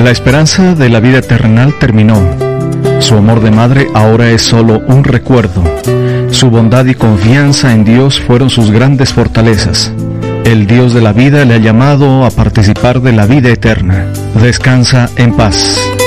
La esperanza de la vida terrenal terminó. Su amor de madre ahora es solo un recuerdo. Su bondad y confianza en Dios fueron sus grandes fortalezas. El Dios de la vida le ha llamado a participar de la vida eterna. Descansa en paz.